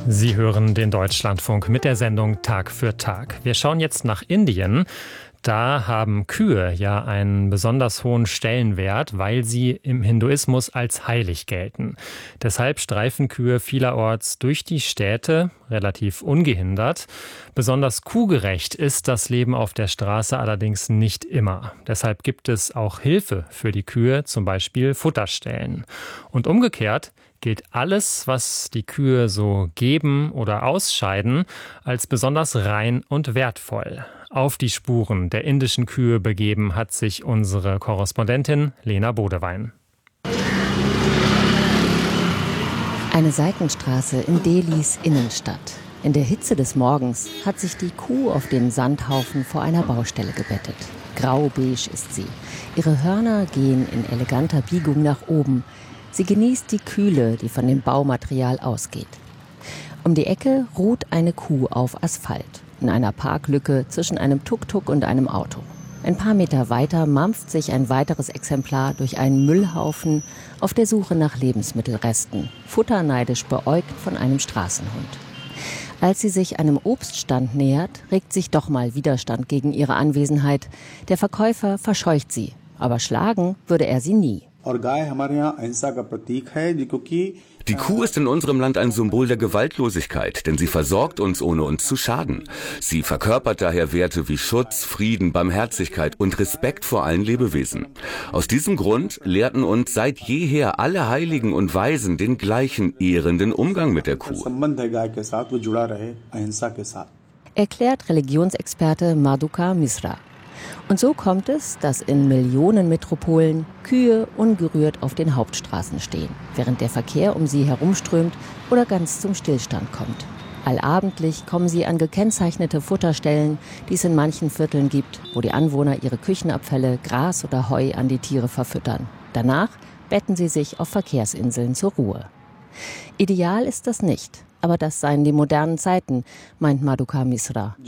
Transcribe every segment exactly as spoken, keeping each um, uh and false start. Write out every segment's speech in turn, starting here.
Sie hören den Deutschlandfunk mit der Sendung Tag für Tag. Wir schauen jetzt nach Indien. Da haben Kühe ja einen besonders hohen Stellenwert, weil sie im Hinduismus als heilig gelten. Deshalb streifen Kühe vielerorts durch die Städte, relativ ungehindert. Besonders kuhgerecht ist das Leben auf der Straße allerdings nicht immer. Deshalb gibt es auch Hilfe für die Kühe, zum Beispiel Futterstellen. Und umgekehrt gilt alles, was die Kühe so geben oder ausscheiden, als besonders rein und wertvoll. Auf die Spuren der indischen Kühe begeben hat sich unsere Korrespondentin Lena Bodewein. Eine Seitenstraße in Delhis Innenstadt. In der Hitze des Morgens hat sich die Kuh auf dem Sandhaufen vor einer Baustelle gebettet. Grau-beige ist sie. Ihre Hörner gehen in eleganter Biegung nach oben. Sie genießt die Kühle, die von dem Baumaterial ausgeht. Um die Ecke ruht eine Kuh auf Asphalt, in einer Parklücke zwischen einem Tuk-Tuk und einem Auto. Ein paar Meter weiter mampft sich ein weiteres Exemplar durch einen Müllhaufen auf der Suche nach Lebensmittelresten, futterneidisch beäugt von einem Straßenhund. Als sie sich einem Obststand nähert, regt sich doch mal Widerstand gegen ihre Anwesenheit. Der Verkäufer verscheucht sie, aber schlagen würde er sie nie. Die Kuh ist in unserem Land ein Symbol der Gewaltlosigkeit, denn sie versorgt uns, ohne uns zu schaden. Sie verkörpert daher Werte wie Schutz, Frieden, Barmherzigkeit und Respekt vor allen Lebewesen. Aus diesem Grund lehrten uns seit jeher alle Heiligen und Weisen den gleichen ehrenden Umgang mit der Kuh. Erklärt Religionsexperte Madhuka Misra. Und so kommt es, dass in Millionenmetropolen Kühe ungerührt auf den Hauptstraßen stehen, während der Verkehr um sie herumströmt oder ganz zum Stillstand kommt. Allabendlich kommen sie an gekennzeichnete Futterstellen, die es in manchen Vierteln gibt, wo die Anwohner ihre Küchenabfälle, Gras oder Heu an die Tiere verfüttern. Danach betten sie sich auf Verkehrsinseln zur Ruhe. Ideal ist das nicht. Aber das seien die modernen Zeiten, meint Madhuka Misra.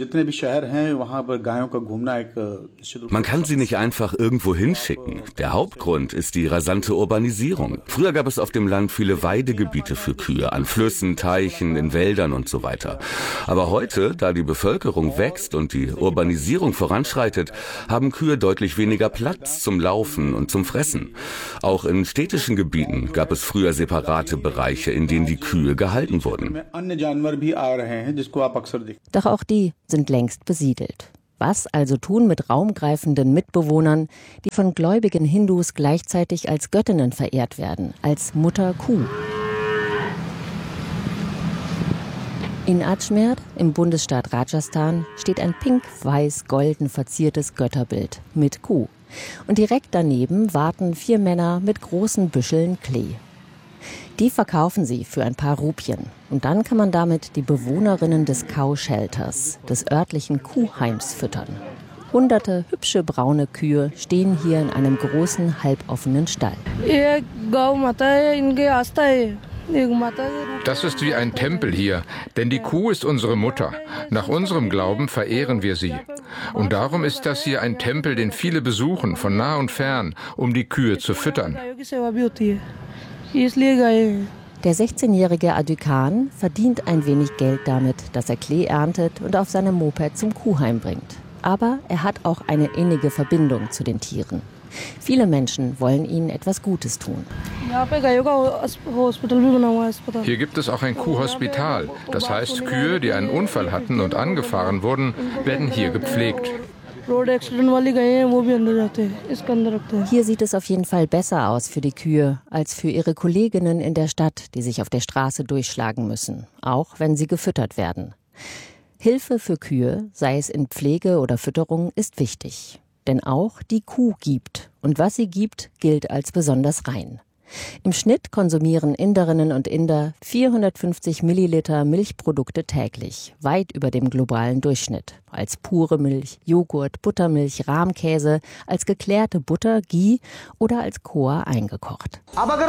Man kann sie nicht einfach irgendwo hinschicken. Der Hauptgrund ist die rasante Urbanisierung. Früher gab es auf dem Land viele Weidegebiete für Kühe, an Flüssen, Teichen, in Wäldern und so weiter. Aber heute, da die Bevölkerung wächst und die Urbanisierung voranschreitet, haben Kühe deutlich weniger Platz zum Laufen und zum Fressen. Auch in städtischen Gebieten gab es früher separate Bereiche, in denen die Kühe gehalten wurden. Doch auch die sind längst besiedelt. Was also tun mit raumgreifenden Mitbewohnern, die von gläubigen Hindus gleichzeitig als Göttinnen verehrt werden, als Mutter Kuh? In Ajmer, im Bundesstaat Rajasthan, steht ein pink-weiß-golden verziertes Götterbild mit Kuh. Und direkt daneben warten vier Männer mit großen Büscheln Klee. Die verkaufen sie für ein paar Rupien. Und dann kann man damit die Bewohnerinnen des Cow-Shelters, des örtlichen Kuhheims, füttern. Hunderte hübsche braune Kühe stehen hier in einem großen, halboffenen Stall. Das ist wie ein Tempel hier, denn die Kuh ist unsere Mutter. Nach unserem Glauben verehren wir sie. Und darum ist das hier ein Tempel, den viele besuchen, von nah und fern, um die Kühe zu füttern. Der sechzehnjährige Adükan verdient ein wenig Geld damit, dass er Klee erntet und auf seinem Moped zum Kuhheim bringt. Aber er hat auch eine innige Verbindung zu den Tieren. Viele Menschen wollen ihnen etwas Gutes tun. Hier gibt es auch ein Kuhhospital. Das heißt, Kühe, die einen Unfall hatten und angefahren wurden, werden hier gepflegt. Hier sieht es auf jeden Fall besser aus für die Kühe als für ihre Kolleginnen in der Stadt, die sich auf der Straße durchschlagen müssen, auch wenn sie gefüttert werden. Hilfe für Kühe, sei es in Pflege oder Fütterung, ist wichtig. Denn auch die Kuh gibt. Und was sie gibt, gilt als besonders rein. Im Schnitt konsumieren Inderinnen und Inder vierhundertfünfzig Milliliter Milchprodukte täglich, weit über dem globalen Durchschnitt. Als pure Milch, Joghurt, Buttermilch, Rahmkäse, als geklärte Butter, Ghee oder als Khoa eingekocht.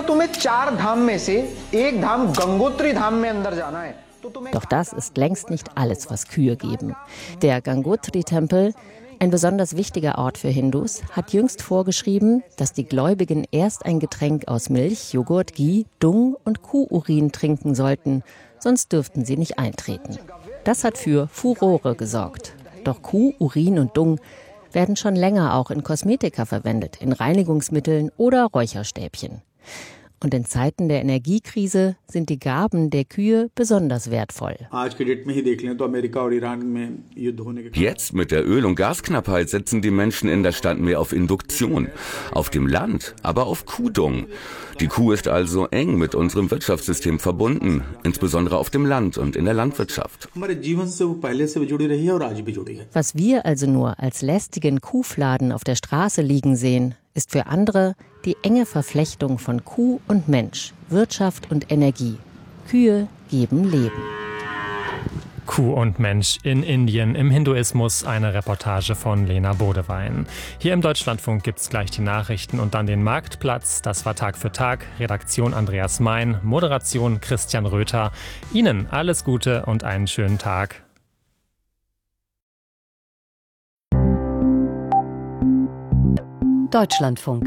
Doch das ist längst nicht alles, was Kühe geben. Der Gangotri-Tempel, ein besonders wichtiger Ort für Hindus, hat jüngst vorgeschrieben, dass die Gläubigen erst ein Getränk aus Milch, Joghurt, Ghee, Dung und Kuhurin trinken sollten, sonst dürften sie nicht eintreten. Das hat für Furore gesorgt. Doch Kuh, Urin und Dung werden schon länger auch in Kosmetika verwendet, in Reinigungsmitteln oder Räucherstäbchen. Und in Zeiten der Energiekrise sind die Gaben der Kühe besonders wertvoll. Jetzt mit der Öl- und Gasknappheit setzen die Menschen in der Stadt mehr auf Induktion. Auf dem Land, aber auf Kuhdung. Die Kuh ist also eng mit unserem Wirtschaftssystem verbunden, insbesondere auf dem Land und in der Landwirtschaft. Was wir also nur als lästigen Kuhfladen auf der Straße liegen sehen, ist für andere die enge Verflechtung von Kuh und Mensch, Wirtschaft und Energie. Kühe geben Leben. Kuh und Mensch in Indien im Hinduismus, eine Reportage von Lena Bodewein. Hier im Deutschlandfunk gibt's gleich die Nachrichten und dann den Marktplatz. Das war Tag für Tag. Redaktion Andreas Mein, Moderation Christian Röther. Ihnen alles Gute und einen schönen Tag. Deutschlandfunk.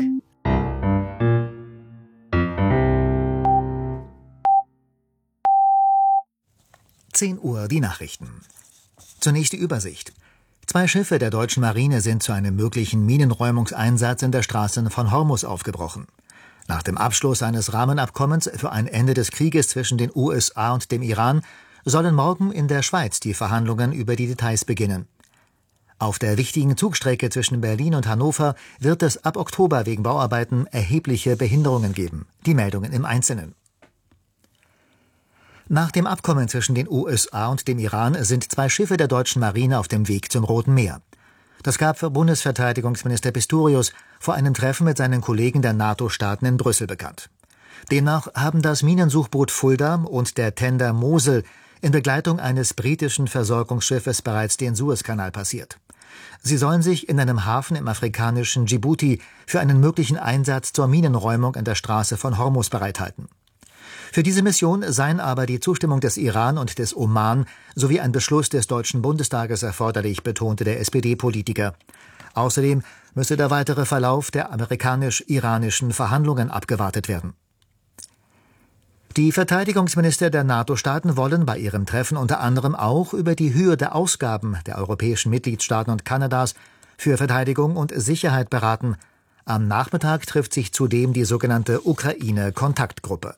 zehn Uhr die Nachrichten. Zunächst die Übersicht. Zwei Schiffe der deutschen Marine sind zu einem möglichen Minenräumungseinsatz in der Straße von Hormuz aufgebrochen. Nach dem Abschluss eines Rahmenabkommens für ein Ende des Krieges zwischen den U S A und dem Iran sollen morgen in der Schweiz die Verhandlungen über die Details beginnen. Auf der wichtigen Zugstrecke zwischen Berlin und Hannover wird es ab Oktober wegen Bauarbeiten erhebliche Behinderungen geben. Die Meldungen im Einzelnen. Nach dem Abkommen zwischen den U S A und dem Iran sind zwei Schiffe der deutschen Marine auf dem Weg zum Roten Meer. Das gab Bundesverteidigungsminister Pistorius vor einem Treffen mit seinen Kollegen der NATO-Staaten in Brüssel bekannt. Demnach haben das Minensuchboot Fulda und der Tender Mosel in Begleitung eines britischen Versorgungsschiffes bereits den Suezkanal passiert. Sie sollen sich in einem Hafen im afrikanischen Djibouti für einen möglichen Einsatz zur Minenräumung an der Straße von Hormuz bereithalten. Für diese Mission seien aber die Zustimmung des Iran und des Oman sowie ein Beschluss des Deutschen Bundestages erforderlich, betonte der S P D-Politiker. Außerdem müsse der weitere Verlauf der amerikanisch-iranischen Verhandlungen abgewartet werden. Die Verteidigungsminister der NATO-Staaten wollen bei ihrem Treffen unter anderem auch über die Höhe der Ausgaben der europäischen Mitgliedstaaten und Kanadas für Verteidigung und Sicherheit beraten. Am Nachmittag trifft sich zudem die sogenannte Ukraine-Kontaktgruppe.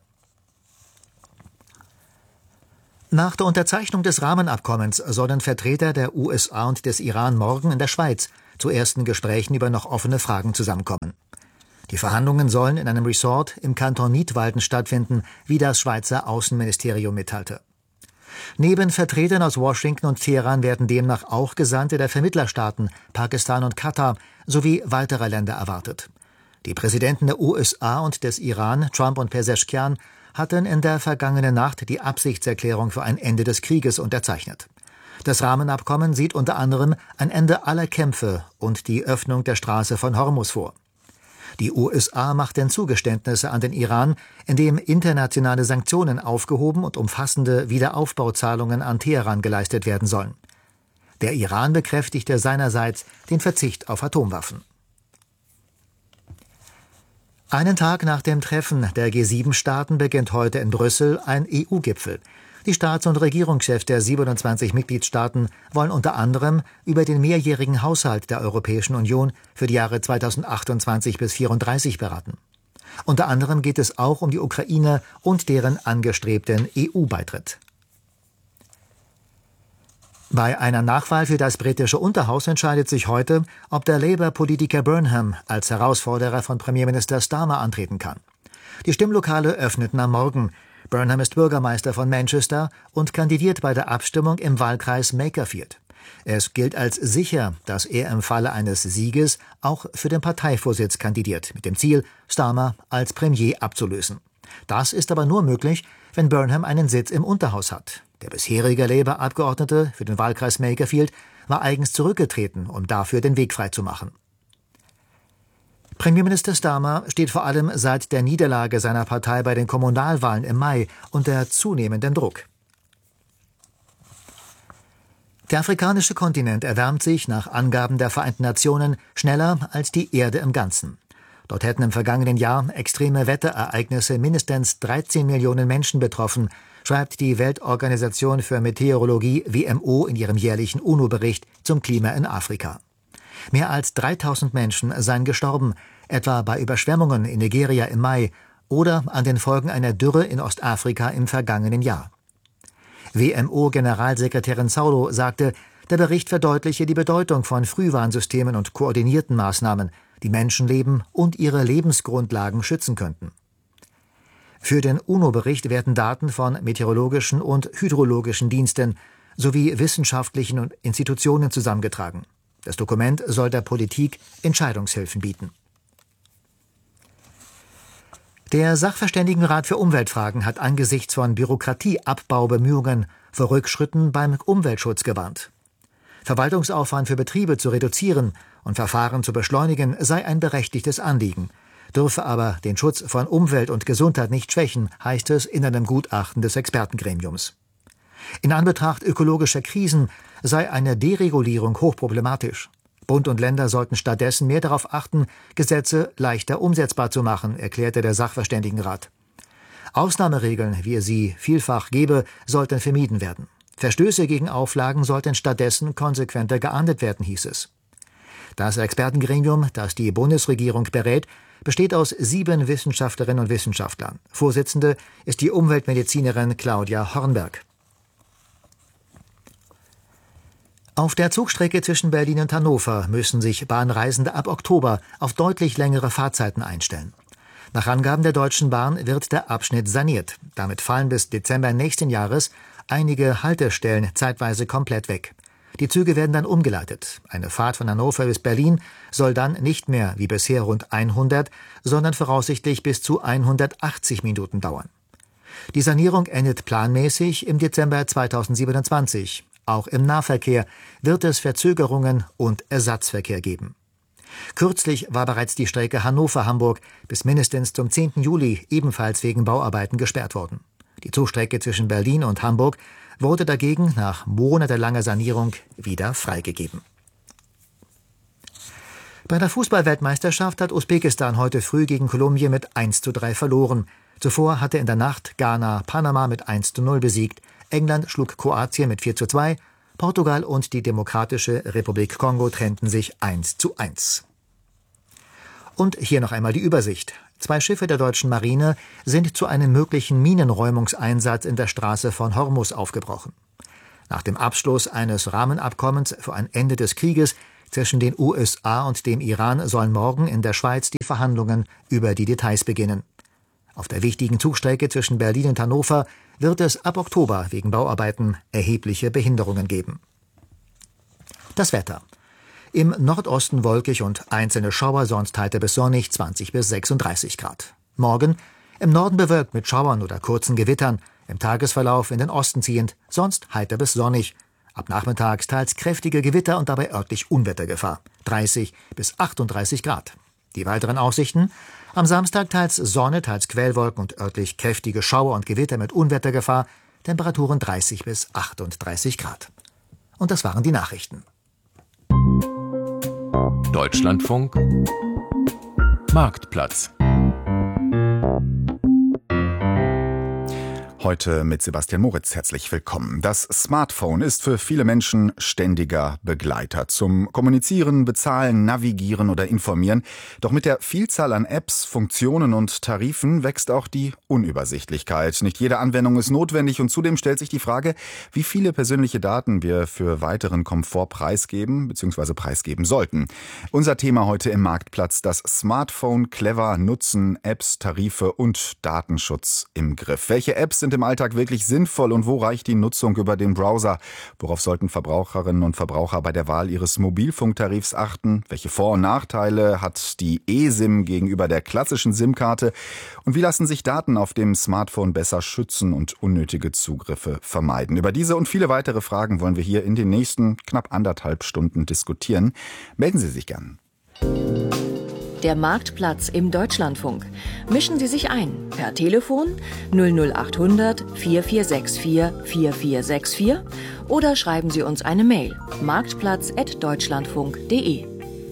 Nach der Unterzeichnung des Rahmenabkommens sollen Vertreter der U S A und des Iran morgen in der Schweiz zu ersten Gesprächen über noch offene Fragen zusammenkommen. Die Verhandlungen sollen in einem Resort im Kanton Nidwalden stattfinden, wie das Schweizer Außenministerium mitteilte. Neben Vertretern aus Washington und Teheran werden demnach auch Gesandte der Vermittlerstaaten, Pakistan und Katar sowie weiterer Länder erwartet. Die Präsidenten der U S A und des Iran, Trump und Pezeshkian, hatten in der vergangenen Nacht die Absichtserklärung für ein Ende des Krieges unterzeichnet. Das Rahmenabkommen sieht unter anderem ein Ende aller Kämpfe und die Öffnung der Straße von Hormuz vor. Die U S A machten Zugeständnisse an den Iran, indem internationale Sanktionen aufgehoben und umfassende Wiederaufbauzahlungen an Teheran geleistet werden sollen. Der Iran bekräftigte seinerseits den Verzicht auf Atomwaffen. Einen Tag nach dem Treffen der G sieben Staaten beginnt heute in Brüssel ein E U-Gipfel. Die Staats- und Regierungschefs der siebenundzwanzig Mitgliedstaaten wollen unter anderem über den mehrjährigen Haushalt der Europäischen Union für die Jahre zweitausendachtundzwanzig bis zweitausendvierunddreißig beraten. Unter anderem geht es auch um die Ukraine und deren angestrebten E U-Beitritt. Bei einer Nachwahl für das britische Unterhaus entscheidet sich heute, ob der Labour-Politiker Burnham als Herausforderer von Premierminister Starmer antreten kann. Die Stimmlokale öffneten am Morgen. Burnham ist Bürgermeister von Manchester und kandidiert bei der Abstimmung im Wahlkreis Makerfield. Es gilt als sicher, dass er im Falle eines Sieges auch für den Parteivorsitz kandidiert, mit dem Ziel, Starmer als Premier abzulösen. Das ist aber nur möglich, wenn Burnham einen Sitz im Unterhaus hat. Der bisherige Labour-Abgeordnete für den Wahlkreis Makerfield war eigens zurückgetreten, um dafür den Weg freizumachen. Premierminister Starmer steht vor allem seit der Niederlage seiner Partei bei den Kommunalwahlen im Mai unter zunehmendem Druck. Der afrikanische Kontinent erwärmt sich nach Angaben der Vereinten Nationen schneller als die Erde im Ganzen. Dort hätten im vergangenen Jahr extreme Wetterereignisse mindestens dreizehn Millionen Menschen betroffen, schreibt die Weltorganisation für Meteorologie W M O in ihrem jährlichen UNO-Bericht zum Klima in Afrika. Mehr als dreitausend Menschen seien gestorben, etwa bei Überschwemmungen in Nigeria im Mai oder an den Folgen einer Dürre in Ostafrika im vergangenen Jahr. W M O-Generalsekretärin Saulo sagte, der Bericht verdeutliche die Bedeutung von Frühwarnsystemen und koordinierten Maßnahmen, die Menschenleben und ihre Lebensgrundlagen schützen könnten. Für den UNO-Bericht werden Daten von meteorologischen und hydrologischen Diensten sowie wissenschaftlichen Institutionen zusammengetragen. Das Dokument soll der Politik Entscheidungshilfen bieten. Der Sachverständigenrat für Umweltfragen hat angesichts von Bürokratieabbaubemühungen vor Rückschritten beim Umweltschutz gewarnt. Verwaltungsaufwand für Betriebe zu reduzieren und Verfahren zu beschleunigen sei ein berechtigtes Anliegen, dürfe aber den Schutz von Umwelt und Gesundheit nicht schwächen, heißt es in einem Gutachten des Expertengremiums. In Anbetracht ökologischer Krisen sei eine Deregulierung hochproblematisch. Bund und Länder sollten stattdessen mehr darauf achten, Gesetze leichter umsetzbar zu machen, erklärte der Sachverständigenrat. Ausnahmeregeln, wie es sie vielfach gebe, sollten vermieden werden. Verstöße gegen Auflagen sollten stattdessen konsequenter geahndet werden, hieß es. Das Expertengremium, das die Bundesregierung berät, besteht aus sieben Wissenschaftlerinnen und Wissenschaftlern. Vorsitzende ist die Umweltmedizinerin Claudia Hornberg. Auf der Zugstrecke zwischen Berlin und Hannover müssen sich Bahnreisende ab Oktober auf deutlich längere Fahrzeiten einstellen. Nach Angaben der Deutschen Bahn wird der Abschnitt saniert. Damit fallen bis Dezember nächsten Jahres einige Haltestellen zeitweise komplett weg. Die Züge werden dann umgeleitet. Eine Fahrt von Hannover bis Berlin soll dann nicht mehr wie bisher rund hundert, sondern voraussichtlich bis zu hundertachtzig Minuten dauern. Die Sanierung endet planmäßig im Dezember zweitausendsiebenundzwanzig. Auch im Nahverkehr wird es Verzögerungen und Ersatzverkehr geben. Kürzlich war bereits die Strecke Hannover-Hamburg bis mindestens zum zehnten Juli ebenfalls wegen Bauarbeiten gesperrt worden. Die Zugstrecke zwischen Berlin und Hamburg wurde dagegen nach monatelanger Sanierung wieder freigegeben. Bei der Fußball-Weltmeisterschaft hat Usbekistan heute früh gegen Kolumbien mit eins zu drei verloren. Zuvor hatte in der Nacht Ghana Panama mit eins zu null besiegt. England schlug Kroatien mit vier zu zwei, Portugal und die Demokratische Republik Kongo trennten sich eins zu eins. Und hier noch einmal die Übersicht. Zwei Schiffe der deutschen Marine sind zu einem möglichen Minenräumungseinsatz in der Straße von Hormuz aufgebrochen. Nach dem Abschluss eines Rahmenabkommens für ein Ende des Krieges zwischen den U S A und dem Iran sollen morgen in der Schweiz die Verhandlungen über die Details beginnen. Auf der wichtigen Zugstrecke zwischen Berlin und Hannover wird es ab Oktober wegen Bauarbeiten erhebliche Behinderungen geben. Das Wetter. Im Nordosten wolkig und einzelne Schauer, sonst heiter bis sonnig, zwanzig bis sechsunddreißig Grad. Morgen im Norden bewölkt mit Schauern oder kurzen Gewittern, im Tagesverlauf in den Osten ziehend, sonst heiter bis sonnig. Ab nachmittags teils kräftige Gewitter und dabei örtlich Unwettergefahr, dreißig bis achtunddreißig Grad. Die weiteren Aussichten: am Samstag teils Sonne, teils Quellwolken und örtlich kräftige Schauer und Gewitter mit Unwettergefahr, Temperaturen dreißig bis achtunddreißig Grad. Und das waren die Nachrichten. Deutschlandfunk Marktplatz. Heute mit Sebastian Moritz. Herzlich willkommen. Das Smartphone ist für viele Menschen ständiger Begleiter zum Kommunizieren, Bezahlen, Navigieren oder Informieren. Doch mit der Vielzahl an Apps, Funktionen und Tarifen wächst auch die Unübersichtlichkeit. Nicht jede Anwendung ist notwendig und zudem stellt sich die Frage, wie viele persönliche Daten wir für weiteren Komfort preisgeben bzw. preisgeben sollten. Unser Thema heute im Marktplatz: das Smartphone clever nutzen, Apps, Tarife und Datenschutz im Griff. Welche Apps sind im Alltag wirklich sinnvoll und wo reicht die Nutzung über den Browser? Worauf sollten Verbraucherinnen und Verbraucher bei der Wahl ihres Mobilfunktarifs achten? Welche Vor- und Nachteile hat die eSIM gegenüber der klassischen SIM-Karte? Und wie lassen sich Daten auf dem Smartphone besser schützen und unnötige Zugriffe vermeiden? Über diese und viele weitere Fragen wollen wir hier in den nächsten knapp anderthalb Stunden diskutieren. Melden Sie sich gern. Der Marktplatz im Deutschlandfunk. Mischen Sie sich ein per Telefon null null acht hundert vier vier sechs vier vier vier sechs vier oder schreiben Sie uns eine Mail marktplatz at deutschlandfunk punkt de.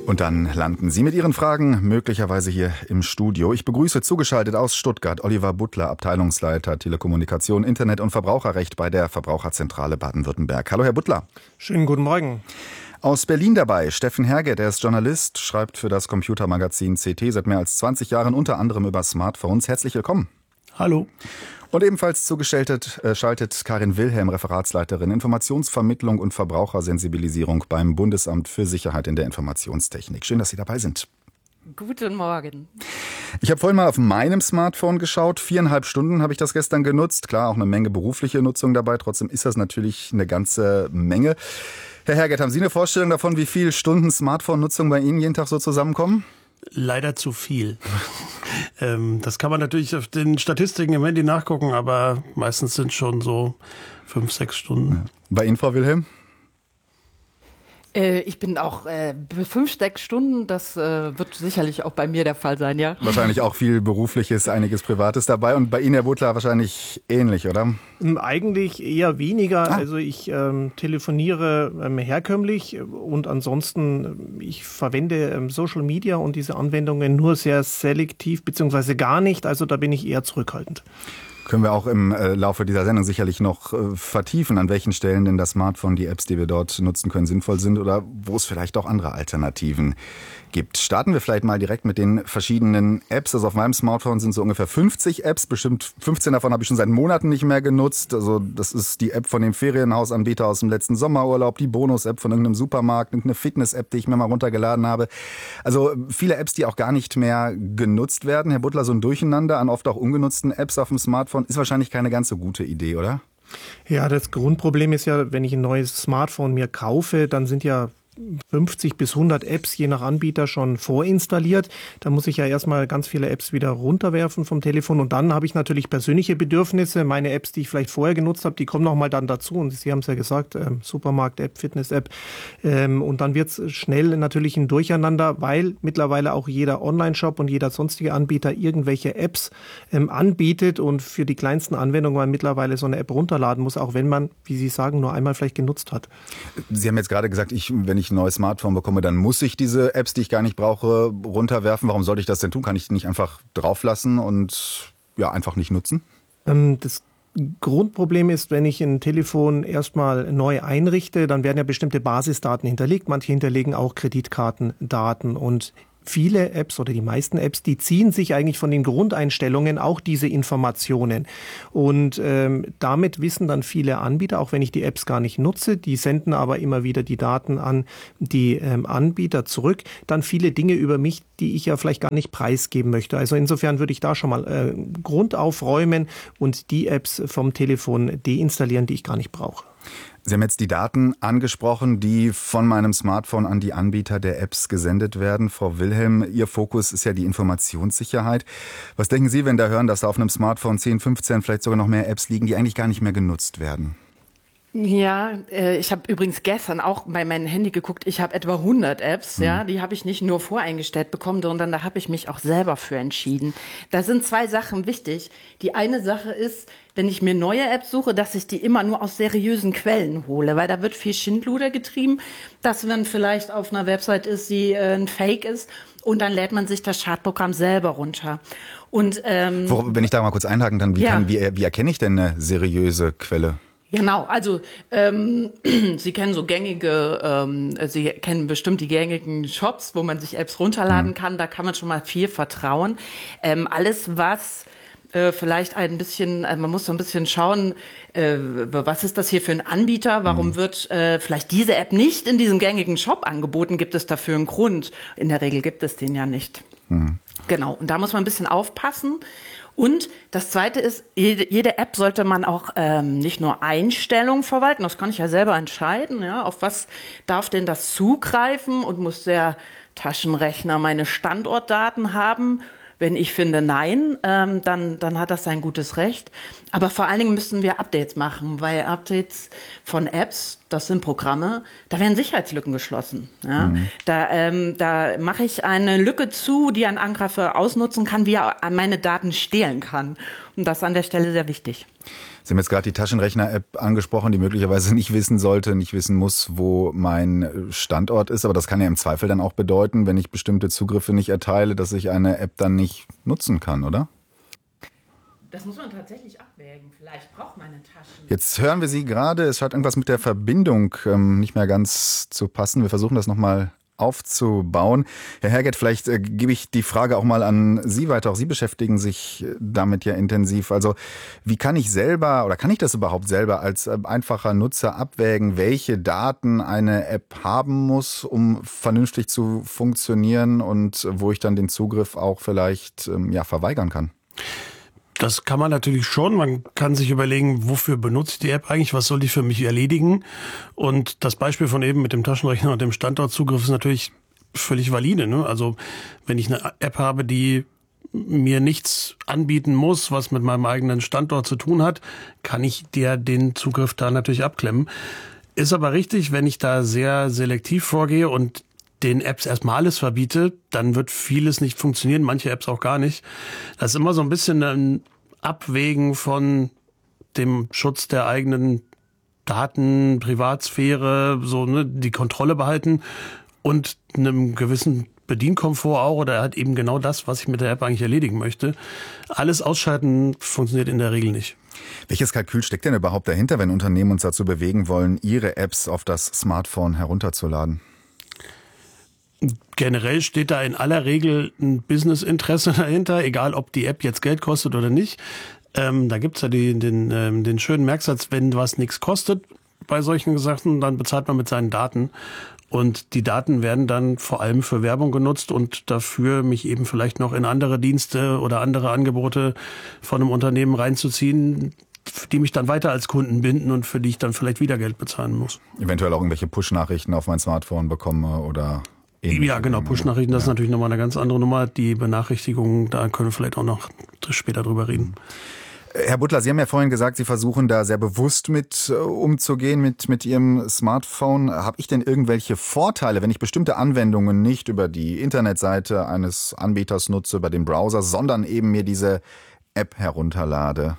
Und dann landen Sie mit Ihren Fragen möglicherweise hier im Studio. Ich begrüße zugeschaltet aus Stuttgart Oliver Butler, Abteilungsleiter Telekommunikation, Internet und Verbraucherrecht bei der Verbraucherzentrale Baden-Württemberg. Hallo, Herr Butler. Schönen guten Morgen. Aus Berlin dabei Steffen Herge, der ist Journalist, schreibt für das Computermagazin C T seit mehr als zwanzig Jahren unter anderem über Smartphones. Herzlich willkommen. Hallo. Und ebenfalls zugeschaltet äh, schaltet Karin Wilhelm, Referatsleiterin Informationsvermittlung und Verbrauchersensibilisierung beim Bundesamt für Sicherheit in der Informationstechnik. Schön, dass Sie dabei sind. Guten Morgen. Ich habe vorhin mal auf meinem Smartphone geschaut. Viereinhalb Stunden habe ich das gestern genutzt. Klar, auch eine Menge berufliche Nutzung dabei. Trotzdem ist das natürlich eine ganze Menge. Herr Herget, haben Sie eine Vorstellung davon, wie viele Stunden Smartphone-Nutzung bei Ihnen jeden Tag so zusammenkommen? Leider zu viel. ähm, das kann man natürlich auf den Statistiken im Handy nachgucken, aber meistens sind schon so fünf, sechs Stunden. Bei Ihnen, Frau Wilhelm? Äh, ich bin auch äh, fünf, sechs Stunden, das äh, wird sicherlich auch bei mir der Fall sein, ja. Wahrscheinlich auch viel Berufliches, einiges Privates dabei. Und bei Ihnen, Herr Butler, wahrscheinlich ähnlich, oder? Eigentlich eher weniger. Ah. Also ich ähm, telefoniere ähm, herkömmlich und ansonsten, ich verwende ähm, Social Media und diese Anwendungen nur sehr selektiv, beziehungsweise gar nicht. Also da bin ich eher zurückhaltend. Können wir auch im äh, Laufe dieser Sendung sicherlich noch äh, vertiefen, an welchen Stellen denn das Smartphone, die Apps, die wir dort nutzen können, sinnvoll sind oder wo es vielleicht auch andere Alternativen gibt. Starten wir vielleicht mal direkt mit den verschiedenen Apps. Also auf meinem Smartphone sind so ungefähr fünfzig Apps. Bestimmt fünfzehn davon habe ich schon seit Monaten nicht mehr genutzt. Also das ist die App von dem Ferienhausanbieter aus dem letzten Sommerurlaub, die Bonus-App von irgendeinem Supermarkt, irgendeine Fitness-App, die ich mir mal runtergeladen habe. Also viele Apps, die auch gar nicht mehr genutzt werden. Herr Butler, so ein Durcheinander an oft auch ungenutzten Apps auf dem Smartphone ist wahrscheinlich keine ganz so gute Idee, oder? Ja, das Grundproblem ist ja, wenn ich ein neues Smartphone mir kaufe, dann sind ja fünfzig bis hundert Apps je nach Anbieter schon vorinstalliert. Da muss ich ja erstmal ganz viele Apps wieder runterwerfen vom Telefon und dann habe ich natürlich persönliche Bedürfnisse. Meine Apps, die ich vielleicht vorher genutzt habe, die kommen nochmal dann dazu und Sie haben es ja gesagt, ähm, Supermarkt-App, Fitness-App ähm, und dann wird es schnell natürlich ein Durcheinander, weil mittlerweile auch jeder Online-Shop und jeder sonstige Anbieter irgendwelche Apps ähm, anbietet und für die kleinsten Anwendungen man mittlerweile so eine App runterladen muss, auch wenn man, wie Sie sagen, nur einmal vielleicht genutzt hat. Sie haben jetzt gerade gesagt, ich, wenn ich ein neues Smartphone bekomme, dann muss ich diese Apps, die ich gar nicht brauche, runterwerfen. Warum sollte ich das denn tun? Kann ich die nicht einfach drauflassen und ja einfach nicht nutzen? Ähm, das Grundproblem ist, wenn ich ein Telefon erstmal neu einrichte, dann werden ja bestimmte Basisdaten hinterlegt. Manche hinterlegen auch Kreditkartendaten und viele Apps oder die meisten Apps, die ziehen sich eigentlich von den Grundeinstellungen auch diese Informationen. Und ähm, damit wissen dann viele Anbieter, auch wenn ich die Apps gar nicht nutze, die senden aber immer wieder die Daten an die ähm, Anbieter zurück, dann viele Dinge über mich, die ich ja vielleicht gar nicht preisgeben möchte. Also insofern würde ich da schon mal äh, Grund aufräumen und die Apps vom Telefon deinstallieren, die ich gar nicht brauche. Sie haben jetzt die Daten angesprochen, die von meinem Smartphone an die Anbieter der Apps gesendet werden. Frau Wilhelm, Ihr Fokus ist ja die Informationssicherheit. Was denken Sie, wenn da hören, dass da auf einem Smartphone zehn, fünfzehn, vielleicht sogar noch mehr Apps liegen, die eigentlich gar nicht mehr genutzt werden? Ja, äh, ich habe übrigens gestern auch bei meinem Handy geguckt, ich habe etwa hundert Apps, hm. ja, die habe ich nicht nur voreingestellt bekommen, sondern da habe ich mich auch selber für entschieden. Da sind zwei Sachen wichtig. Die eine Sache ist, wenn ich mir neue Apps suche, dass ich die immer nur aus seriösen Quellen hole, weil da wird viel Schindluder getrieben, dass wenn vielleicht auf einer Website ist, die äh, ein Fake ist und dann lädt man sich das Schadprogramm selber runter. Und ähm, Wo, wenn ich da mal kurz einhaken kann, wie, ja. kann, wie, wie erkenne ich denn eine seriöse Quelle? Genau, also ähm, Sie kennen so gängige, ähm, Sie kennen bestimmt die gängigen Shops, wo man sich Apps runterladen mhm. kann, da kann man schon mal viel vertrauen. Ähm, alles, was äh, vielleicht ein bisschen, äh, man muss so ein bisschen schauen, äh, was ist das hier für ein Anbieter, warum mhm. wird äh, vielleicht diese App nicht in diesem gängigen Shop angeboten, gibt es dafür einen Grund? In der Regel gibt es den ja nicht. Mhm. Genau, und da muss man ein bisschen aufpassen. Und das Zweite ist, jede, jede App sollte man auch ähm, nicht nur Einstellungen verwalten, das kann ich ja selber entscheiden, ja, auf was darf denn das zugreifen und muss der Taschenrechner meine Standortdaten haben? Wenn ich finde, nein, ähm, dann, dann hat das sein gutes Recht. Aber vor allen Dingen müssen wir Updates machen, weil Updates von Apps, das sind Programme, da werden Sicherheitslücken geschlossen. Ja? Mhm. Da, ähm, da mache ich eine Lücke zu, die ein Angreifer ausnutzen kann, wie er meine Daten stehlen kann. Und das ist an der Stelle sehr wichtig. Sie haben jetzt gerade die Taschenrechner-App angesprochen, die möglicherweise nicht wissen sollte, nicht wissen muss, wo mein Standort ist. Aber das kann ja im Zweifel dann auch bedeuten, wenn ich bestimmte Zugriffe nicht erteile, dass ich eine App dann nicht nutzen kann, oder? Das muss man tatsächlich abwägen. Vielleicht braucht man eine Taschenrechner. Jetzt hören wir Sie gerade. Es scheint irgendwas mit der Verbindung ähm, nicht mehr ganz zu passen. Wir versuchen das nochmal aufzubauen. Herr Herget, vielleicht äh, gebe ich die Frage auch mal an Sie weiter. Auch Sie beschäftigen sich damit ja intensiv. Also wie kann ich selber oder kann ich das überhaupt selber als äh, einfacher Nutzer abwägen, welche Daten eine App haben muss, um vernünftig zu funktionieren und wo ich dann den Zugriff auch vielleicht ähm, ja, verweigern kann? Das kann man natürlich schon. Man kann sich überlegen, wofür benutze ich die App eigentlich? Was soll die für mich erledigen? Und das Beispiel von eben mit dem Taschenrechner und dem Standortzugriff ist natürlich völlig valide, ne? Also wenn ich eine App habe, die mir nichts anbieten muss, was mit meinem eigenen Standort zu tun hat, kann ich dir den Zugriff da natürlich abklemmen. Ist aber richtig, wenn ich da sehr selektiv vorgehe und den Apps erstmal alles verbiete, dann wird vieles nicht funktionieren, manche Apps auch gar nicht. Das ist immer so ein bisschen ein Abwägen von dem Schutz der eigenen Daten, Privatsphäre, so, ne, die Kontrolle behalten und einem gewissen Bedienkomfort auch, oder halt eben genau das, was ich mit der App eigentlich erledigen möchte. Alles ausschalten funktioniert in der Regel nicht. Welches Kalkül steckt denn überhaupt dahinter, wenn Unternehmen uns dazu bewegen wollen, ihre Apps auf das Smartphone herunterzuladen? Generell steht da in aller Regel ein Businessinteresse dahinter, egal ob die App jetzt Geld kostet oder nicht. Ähm, da gibt's ja die, den, ähm, den schönen Merksatz, wenn was nichts kostet bei solchen Sachen, dann bezahlt man mit seinen Daten. Und die Daten werden dann vor allem für Werbung genutzt und dafür, mich eben vielleicht noch in andere Dienste oder andere Angebote von einem Unternehmen reinzuziehen, die mich dann weiter als Kunden binden und für die ich dann vielleicht wieder Geld bezahlen muss. Eventuell auch irgendwelche Push-Nachrichten auf mein Smartphone bekomme oder... Ja, genau, Push-Nachrichten, das ist natürlich nochmal eine ganz andere Nummer. Die Benachrichtigungen, da können wir vielleicht auch noch später drüber reden. Herr Butler, Sie haben ja vorhin gesagt, Sie versuchen da sehr bewusst mit umzugehen, mit, mit Ihrem Smartphone. Habe ich denn irgendwelche Vorteile, wenn ich bestimmte Anwendungen nicht über die Internetseite eines Anbieters nutze, über den Browser, sondern eben mir diese App herunterlade?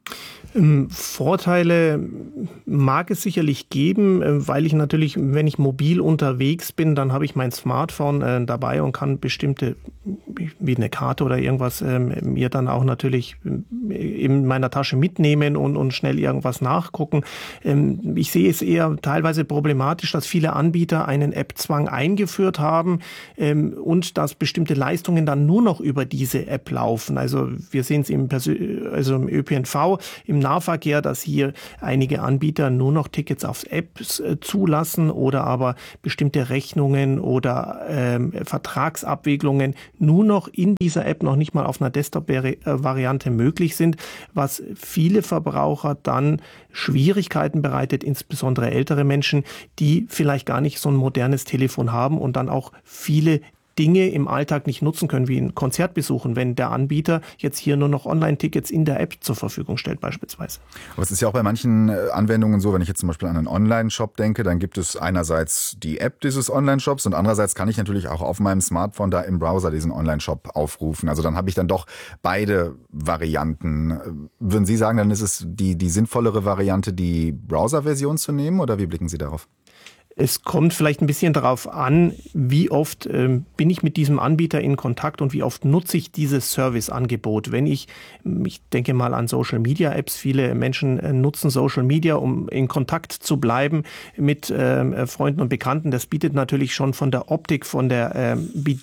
Vorteile mag es sicherlich geben, weil ich natürlich, wenn ich mobil unterwegs bin, dann habe ich mein Smartphone äh, dabei und kann bestimmte, wie eine Karte oder irgendwas, äh, mir dann auch natürlich in meiner Tasche mitnehmen und, und schnell irgendwas nachgucken. Ähm, ich sehe es eher teilweise problematisch, dass viele Anbieter einen App-Zwang eingeführt haben ähm, und dass bestimmte Leistungen dann nur noch über diese App laufen. Also wir sehen es im, Persö- also im Ö P N V, im Nahverkehr, dass hier einige Anbieter nur noch Tickets auf Apps äh, zulassen oder aber bestimmte Rechnungen oder ähm, Vertragsabwicklungen nur noch in dieser App, noch nicht mal auf einer Desktop-Variante möglich sind, was viele Verbraucher dann Schwierigkeiten bereitet, insbesondere ältere Menschen, die vielleicht gar nicht so ein modernes Telefon haben und dann auch viele Dinge im Alltag nicht nutzen können, wie ein Konzert besuchen, wenn der Anbieter jetzt hier nur noch Online-Tickets in der App zur Verfügung stellt beispielsweise. Aber es ist ja auch bei manchen Anwendungen so, wenn ich jetzt zum Beispiel an einen Online-Shop denke, dann gibt es einerseits die App dieses Online-Shops und andererseits kann ich natürlich auch auf meinem Smartphone da im Browser diesen Online-Shop aufrufen. Also dann habe ich dann doch beide Varianten. Würden Sie sagen, dann ist es die, die sinnvollere Variante, die Browser-Version zu nehmen, oder wie blicken Sie darauf? Es kommt vielleicht ein bisschen darauf an, wie oft ähm, bin ich mit diesem Anbieter in Kontakt und wie oft nutze ich dieses Serviceangebot. Wenn ich, ich denke mal an Social-Media-Apps, viele Menschen äh, nutzen Social Media, um in Kontakt zu bleiben mit äh, Freunden und Bekannten. Das bietet natürlich schon von der Optik, von der äh,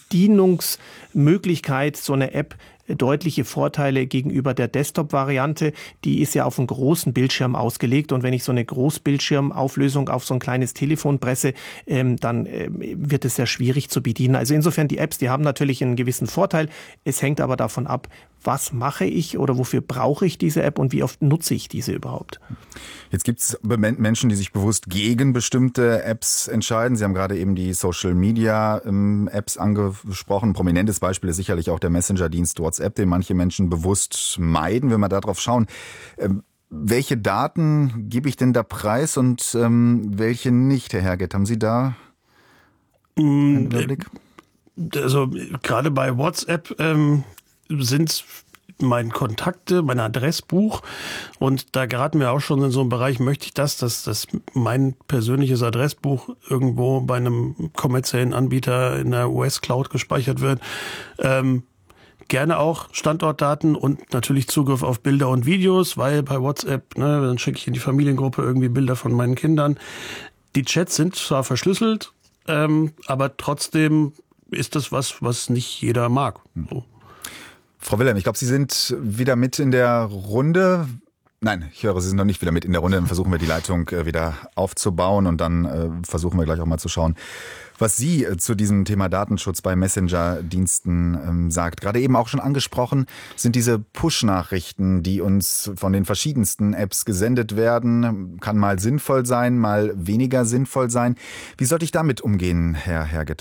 Bedienungsmöglichkeit so eine App deutliche Vorteile gegenüber der Desktop-Variante. Die ist ja auf einen großen Bildschirm ausgelegt und wenn ich so eine Großbildschirmauflösung auf so ein kleines Telefon presse, ähm, dann äh, wird es sehr schwierig zu bedienen. Also insofern die Apps, die haben natürlich einen gewissen Vorteil. Es hängt aber davon ab, was mache ich oder wofür brauche ich diese App und wie oft nutze ich diese überhaupt. Jetzt gibt es Menschen, die sich bewusst gegen bestimmte Apps entscheiden. Sie haben gerade eben die Social-Media-Apps angesprochen. Ein prominentes Beispiel ist sicherlich auch der Messenger-Dienst WhatsApp, den manche Menschen bewusst meiden, wenn wir da drauf schauen. Ähm, welche Daten gebe ich denn da preis und ähm, welche nicht, Herr Herget? Haben Sie da einen Überblick? Also gerade bei WhatsApp ähm, sind meine Kontakte, mein Adressbuch. Und da geraten wir auch schon in so einen Bereich, möchte ich das, dass, dass mein persönliches Adressbuch irgendwo bei einem kommerziellen Anbieter in der U S-Cloud gespeichert wird. Ähm, gerne auch Standortdaten und natürlich Zugriff auf Bilder und Videos, weil bei WhatsApp, ne, dann schicke ich in die Familiengruppe irgendwie Bilder von meinen Kindern. Die Chats sind zwar verschlüsselt, ähm, aber trotzdem ist das was, was nicht jeder mag. So. Frau Wilhelm, ich glaube, Sie sind wieder mit in der Runde. Nein, ich höre, Sie sind noch nicht wieder mit in der Runde. Dann versuchen wir die Leitung wieder aufzubauen und dann äh, versuchen wir gleich auch mal zu schauen, was sie äh, zu diesem Thema Datenschutz bei Messenger-Diensten ähm, sagt. Gerade eben auch schon angesprochen sind diese Push-Nachrichten, die uns von den verschiedensten Apps gesendet werden. Kann mal sinnvoll sein, mal weniger sinnvoll sein. Wie sollte ich damit umgehen, Herr Herget?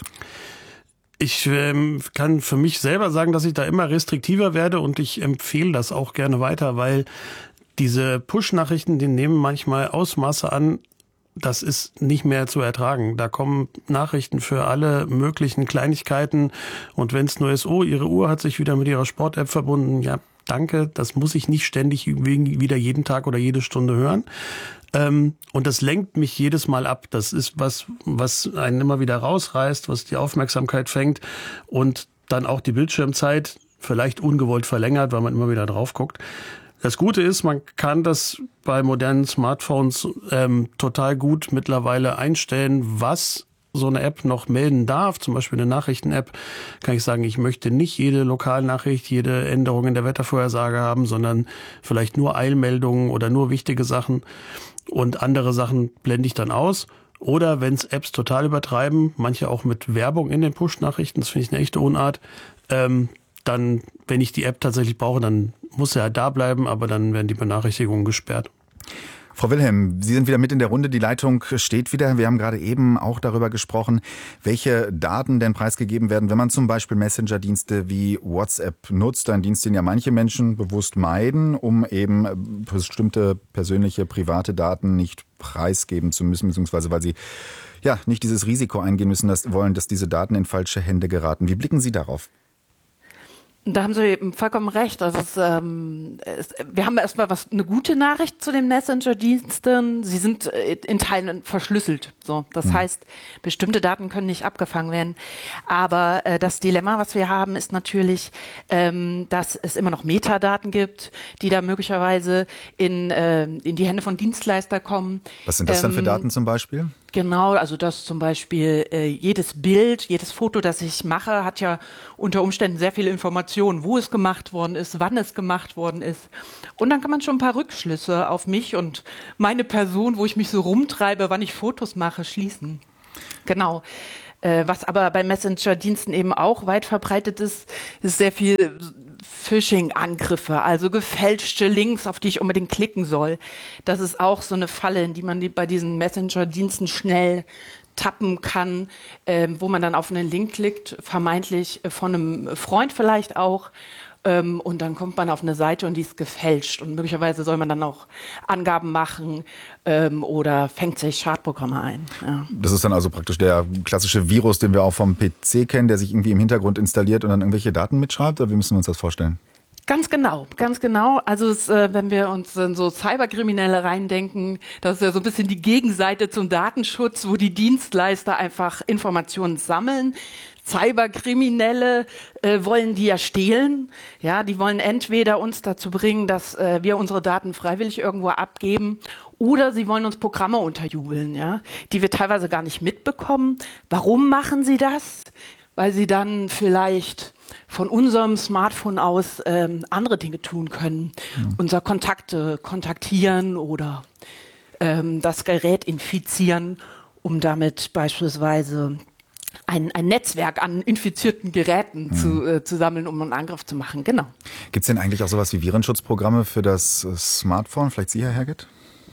Ich ähm, kann für mich selber sagen, dass ich da immer restriktiver werde und ich empfehle das auch gerne weiter, weil diese Push-Nachrichten, die nehmen manchmal Ausmaße an, das ist nicht mehr zu ertragen. Da kommen Nachrichten für alle möglichen Kleinigkeiten und wenn es nur ist, oh, Ihre Uhr hat sich wieder mit Ihrer Sport-App verbunden, ja, danke, das muss ich nicht ständig wieder jeden Tag oder jede Stunde hören. Ähm, und das lenkt mich jedes Mal ab. Das ist was, was einen immer wieder rausreißt, was die Aufmerksamkeit fängt und dann auch die Bildschirmzeit vielleicht ungewollt verlängert, weil man immer wieder drauf guckt. Das Gute ist, man kann das bei modernen Smartphones ähm, total gut mittlerweile einstellen, was so eine App noch melden darf. Zum Beispiel eine Nachrichten-App kann ich sagen, ich möchte nicht jede Lokalnachricht, jede Änderung in der Wettervorhersage haben, sondern vielleicht nur Eilmeldungen oder nur wichtige Sachen. Und andere Sachen blende ich dann aus. Oder wenn es Apps total übertreiben, manche auch mit Werbung in den Push-Nachrichten, das finde ich eine echte Unart, ähm, dann, wenn ich die App tatsächlich brauche, dann muss er da bleiben, aber dann werden die Benachrichtigungen gesperrt. Frau Wilhelm, Sie sind wieder mit in der Runde, die Leitung steht wieder. Wir haben gerade eben auch darüber gesprochen, welche Daten denn preisgegeben werden, wenn man zum Beispiel Messenger-Dienste wie WhatsApp nutzt. Ein Dienst, den ja manche Menschen bewusst meiden, um eben bestimmte persönliche, private Daten nicht preisgeben zu müssen, beziehungsweise weil sie ja nicht dieses Risiko eingehen müssen, dass wollen, dass diese Daten in falsche Hände geraten. Wie blicken Sie darauf? Da haben Sie vollkommen recht. Also es, ähm, es, wir haben erstmal was eine gute Nachricht zu den Messenger-Diensten. Sie sind in Teilen verschlüsselt. So, das mhm. heißt, bestimmte Daten können nicht abgefangen werden. Aber äh, das Dilemma, was wir haben, ist natürlich, ähm, dass es immer noch Metadaten gibt, die da möglicherweise in äh, in die Hände von Dienstleister kommen. Was sind das ähm, denn für Daten zum Beispiel? Genau, also dass zum Beispiel äh, jedes Bild, jedes Foto, das ich mache, hat ja unter Umständen sehr viele Informationen, wo es gemacht worden ist, wann es gemacht worden ist. Und dann kann man schon ein paar Rückschlüsse auf mich und meine Person, wo ich mich so rumtreibe, wann ich Fotos mache, schließen. Genau. Äh, was aber bei Messenger-Diensten eben auch weit verbreitet ist, ist sehr viel Phishing-Angriffe, also gefälschte Links, auf die ich unbedingt klicken soll. Das ist auch so eine Falle, in die man die bei diesen Messenger-Diensten schnell tappen kann, äh, wo man dann auf einen Link klickt, vermeintlich von einem Freund vielleicht auch. Ähm, und dann kommt man auf eine Seite und die ist gefälscht. Und möglicherweise soll man dann auch Angaben machen ähm, oder fängt sich Schadprogramme ein. Ja. Das ist dann also praktisch der klassische Virus, den wir auch vom P C kennen, der sich irgendwie im Hintergrund installiert und dann irgendwelche Daten mitschreibt? Oder wie müssen wir uns das vorstellen? Ganz genau, ganz genau. Also es, äh, wenn wir uns in so Cyberkriminelle reindenken, das ist ja so ein bisschen die Gegenseite zum Datenschutz, wo die Dienstleister einfach Informationen sammeln. Cyberkriminelle äh, wollen die ja stehlen. Ja, die wollen entweder uns dazu bringen, dass äh, wir unsere Daten freiwillig irgendwo abgeben, oder sie wollen uns Programme unterjubeln, ja, die wir teilweise gar nicht mitbekommen. Warum machen sie das? Weil sie dann vielleicht von unserem Smartphone aus ähm, andere Dinge tun können. Ja. Unser Kontakte kontaktieren oder ähm, das Gerät infizieren, um damit beispielsweise ein, ein Netzwerk an infizierten Geräten mhm. zu, äh, zu sammeln, um einen Angriff zu machen. Genau. Gibt es denn eigentlich auch sowas wie Virenschutzprogramme für das Smartphone? Vielleicht Sie, Herr Herget?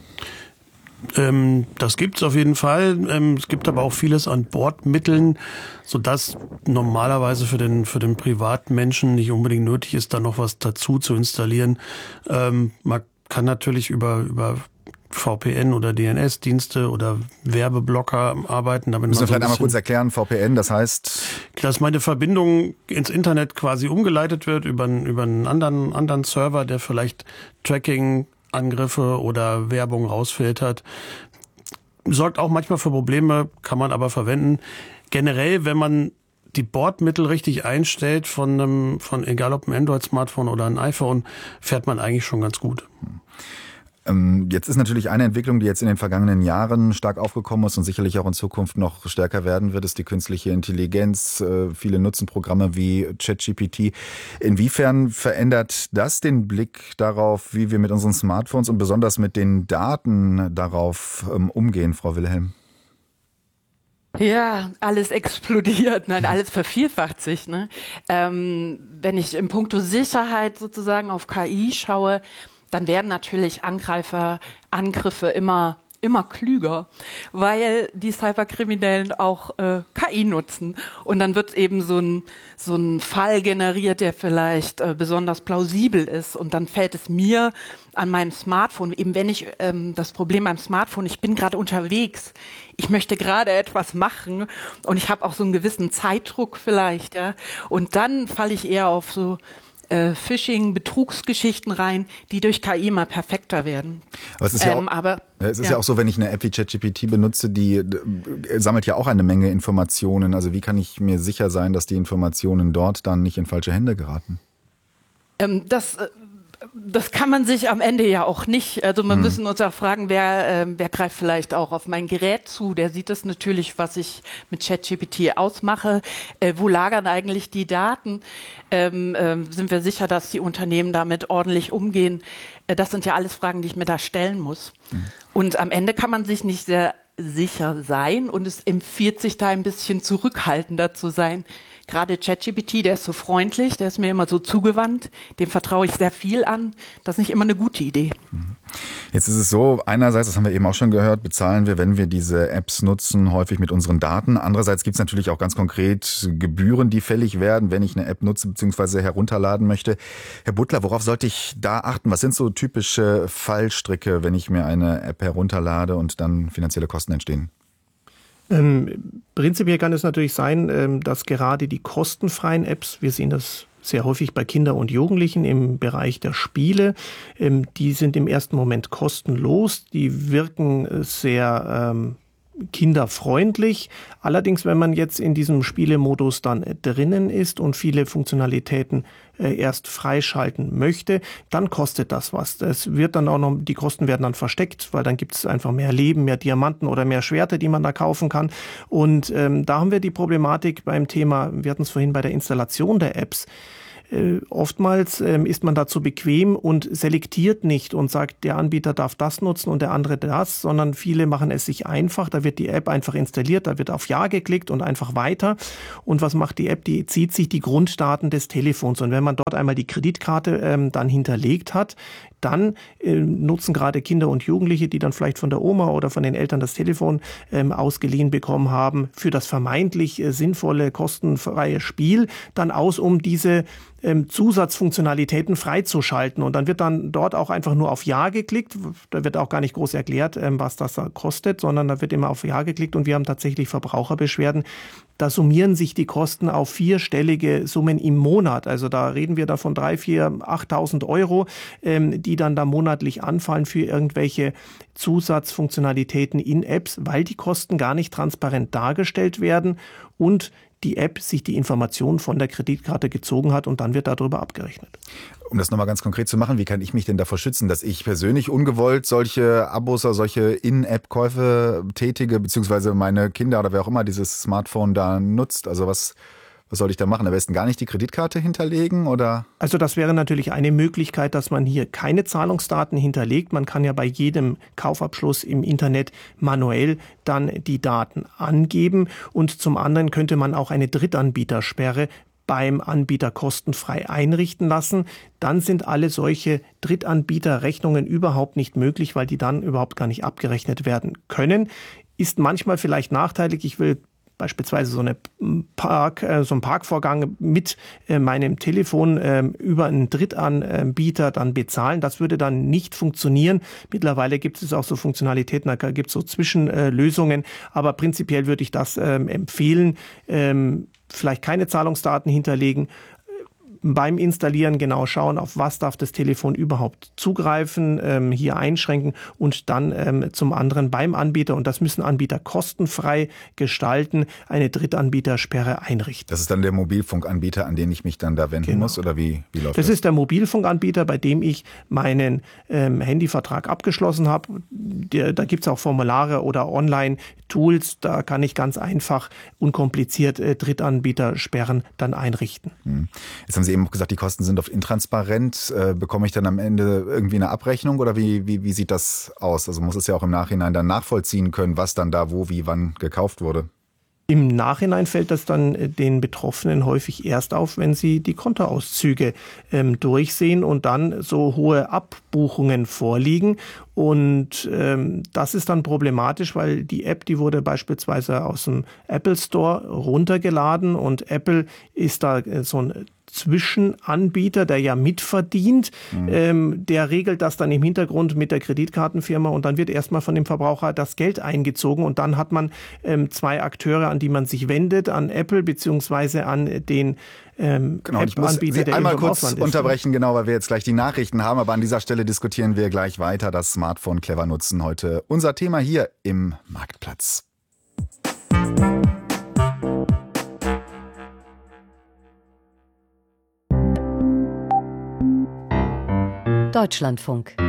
Ähm, das gibt's auf jeden Fall. Ähm, es gibt aber auch vieles an Bordmitteln, sodass normalerweise für den für den Privatmenschen nicht unbedingt nötig ist, da noch was dazu zu installieren. Ähm, man kann natürlich über über V P N oder D N S-Dienste oder Werbeblocker arbeiten. Damit Müssen wir so vielleicht einmal kurz erklären, V P N, das heißt? Dass meine Verbindung ins Internet quasi umgeleitet wird über, über einen anderen, anderen Server, der vielleicht Tracking, Angriffe oder Werbung rausfiltert. Sorgt auch manchmal für Probleme, kann man aber verwenden. Generell, wenn man die Bordmittel richtig einstellt von einem, von egal ob ein Android-Smartphone oder ein iPhone, fährt man eigentlich schon ganz gut. Jetzt ist natürlich eine Entwicklung, die jetzt in den vergangenen Jahren stark aufgekommen ist und sicherlich auch in Zukunft noch stärker werden wird, ist die künstliche Intelligenz. Viele nutzen Programme wie ChatGPT. Inwiefern verändert das den Blick darauf, wie wir mit unseren Smartphones und besonders mit den Daten darauf umgehen, Frau Wilhelm? Ja, alles explodiert, nein, alles vervierfacht sich. Ne? Ähm, wenn ich im Puncto Sicherheit sozusagen auf K I schaue, dann werden natürlich Angreifer, Angriffe immer immer klüger, weil die Cyberkriminellen auch äh, K I nutzen. Und dann wird eben so ein, so ein Fall generiert, der vielleicht äh, besonders plausibel ist. Und dann fällt es mir an meinem Smartphone, eben wenn ich ähm, das Problem beim Smartphone, ich bin gerade unterwegs, ich möchte gerade etwas machen und ich habe auch so einen gewissen Zeitdruck vielleicht, ja. Und dann falle ich eher auf so Äh, Phishing, Betrugsgeschichten rein, die durch K I immer perfekter werden. Aber es ist ja, ähm, auch, aber, es ist ja. ja auch so, wenn ich eine App wie ChatGPT benutze, die äh, sammelt ja auch eine Menge Informationen. Also wie kann ich mir sicher sein, dass die Informationen dort dann nicht in falsche Hände geraten? Ähm, das äh, Das kann man sich am Ende ja auch nicht. Also man hm. müssen uns auch fragen, wer, äh, wer greift vielleicht auch auf mein Gerät zu. Der sieht das natürlich, was ich mit ChatGPT ausmache. Äh, wo lagern eigentlich die Daten? Ähm, äh, sind wir sicher, dass die Unternehmen damit ordentlich umgehen? Äh, das sind ja alles Fragen, die ich mir da stellen muss. Hm. Und am Ende kann man sich nicht sehr sicher sein und es empfiehlt sich da ein bisschen zurückhaltender zu sein. Gerade ChatGPT, der ist so freundlich, der ist mir immer so zugewandt, dem vertraue ich sehr viel an. Das ist nicht immer eine gute Idee. Jetzt ist es so, einerseits, das haben wir eben auch schon gehört, bezahlen wir, wenn wir diese Apps nutzen, häufig mit unseren Daten. Andererseits gibt es natürlich auch ganz konkret Gebühren, die fällig werden, wenn ich eine App nutze bzw. herunterladen möchte. Herr Butler, worauf sollte ich da achten? Was sind so typische Fallstricke, wenn ich mir eine App herunterlade und dann finanzielle Kosten entstehen? Ähm, prinzipiell kann es natürlich sein, ähm, dass gerade die kostenfreien Apps, wir sehen das sehr häufig bei Kindern und Jugendlichen im Bereich der Spiele, ähm, die sind im ersten Moment kostenlos, die wirken sehr ähm, kinderfreundlich. Allerdings, wenn man jetzt in diesem Spielemodus dann drinnen ist und viele Funktionalitäten äh, erst freischalten möchte, dann kostet das was. Das wird dann auch noch, die Kosten werden dann versteckt, weil dann gibt es einfach mehr Leben, mehr Diamanten oder mehr Schwerter, die man da kaufen kann. Und ähm, da haben wir die Problematik beim Thema, wir hatten es vorhin bei der Installation der Apps. Äh, oftmals ähm, ist man dazu bequem und selektiert nicht und sagt, der Anbieter darf das nutzen und der andere das, sondern viele machen es sich einfach. Da wird die App einfach installiert, da wird auf Ja geklickt und einfach weiter. Und was macht die App? Die zieht sich die Grunddaten des Telefons. Und wenn man dort einmal die Kreditkarte ähm, dann hinterlegt hat, dann äh, nutzen gerade Kinder und Jugendliche, die dann vielleicht von der Oma oder von den Eltern das Telefon ähm, ausgeliehen bekommen haben, für das vermeintlich äh, sinnvolle, kostenfreie Spiel dann aus, um diese ähm, Zusatzfunktionalitäten freizuschalten. Und dann wird dann dort auch einfach nur auf Ja geklickt. Da wird auch gar nicht groß erklärt, ähm, was das da kostet, sondern da wird immer auf Ja geklickt. Und wir haben tatsächlich Verbraucherbeschwerden. Da summieren sich die Kosten auf vierstellige Summen im Monat. Also da reden wir da von drei, vier, achttausend Euro, ähm, die dann da monatlich anfallen für irgendwelche Zusatzfunktionalitäten in Apps, weil die Kosten gar nicht transparent dargestellt werden und die App sich die Informationen von der Kreditkarte gezogen hat und dann wird darüber abgerechnet. Um das nochmal ganz konkret zu machen, wie kann ich mich denn davor schützen, dass ich persönlich ungewollt solche Abos oder solche In-App-Käufe tätige, beziehungsweise meine Kinder oder wer auch immer dieses Smartphone da nutzt? Also was, was soll ich da machen? Am besten gar nicht die Kreditkarte hinterlegen oder? Also das wäre natürlich eine Möglichkeit, dass man hier keine Zahlungsdaten hinterlegt. Man kann ja bei jedem Kaufabschluss im Internet manuell dann die Daten angeben. Und zum anderen könnte man auch eine Drittanbietersperre beim Anbieter kostenfrei einrichten lassen. Dann sind alle solche Drittanbieterrechnungen überhaupt nicht möglich, weil die dann überhaupt gar nicht abgerechnet werden können. Ist manchmal vielleicht nachteilig. Ich will beispielsweise so, eine Park, äh, so ein Parkvorgang mit äh, meinem Telefon äh, über einen Drittanbieter dann bezahlen. Das würde dann nicht funktionieren. Mittlerweile gibt es auch so Funktionalitäten, da gibt es so Zwischenlösungen, aber prinzipiell würde ich das ähm, empfehlen, ähm, vielleicht keine Zahlungsdaten hinterlegen, beim Installieren genau schauen, auf was darf das Telefon überhaupt zugreifen, ähm, hier einschränken und dann ähm, zum anderen beim Anbieter, und das müssen Anbieter kostenfrei gestalten, eine Drittanbietersperre einrichten. Das ist dann der Mobilfunkanbieter, an den ich mich dann da wenden genau. muss, oder wie, wie läuft das? Das ist der Mobilfunkanbieter, bei dem ich meinen ähm, Handyvertrag abgeschlossen habe. Der, da gibt es auch Formulare oder Online-Tools, da kann ich ganz einfach unkompliziert äh, Drittanbietersperren dann einrichten. Hm. Jetzt haben Sie eben gesagt, die Kosten sind oft intransparent. Äh, bekomme ich dann am Ende irgendwie eine Abrechnung oder wie, wie, wie sieht das aus? Also muss es ja auch im Nachhinein dann nachvollziehen können, was dann da wo, wie, wann gekauft wurde. Im Nachhinein fällt das dann den Betroffenen häufig erst auf, wenn sie die Kontoauszüge ähm, durchsehen und dann so hohe Abbuchungen vorliegen. Und ähm, das ist dann problematisch, weil die App, die wurde beispielsweise aus dem Apple Store runtergeladen und Apple ist da so ein Zwischenanbieter, der ja mitverdient, mhm. ähm, der regelt das dann im Hintergrund mit der Kreditkartenfirma und dann wird erstmal von dem Verbraucher das Geld eingezogen und dann hat man ähm, zwei Akteure, an die man sich wendet, an Apple beziehungsweise an den ähm, genau, ich muss App-Anbieter, Sie einmal kurz unterbrechen, genau, weil wir jetzt gleich die Nachrichten haben, aber an dieser Stelle diskutieren wir gleich weiter, das Smartphone clever nutzen. Heute unser Thema hier im Marktplatz. Deutschlandfunk.